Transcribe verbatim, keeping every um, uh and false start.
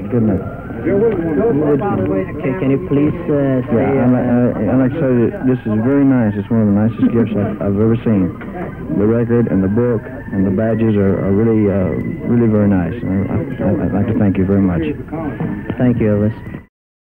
Good night. Can, can you please uh, say... Yeah, I'd, uh, I'd like to say that this is very nice. It's one of the nicest gifts I've, I've ever seen. The record and the book and the badges are, are really, uh, really very nice. And I, I, I'd like to thank you very much. Thank you, Elvis.